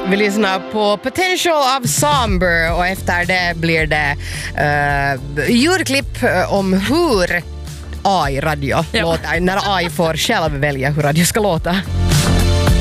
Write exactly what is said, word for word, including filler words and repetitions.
Vi lyssnar på Potential av Somber och efter det blir det uh, ljudklipp om hur A I-radio ja. låter, när A I får själv välja hur radio ska låta.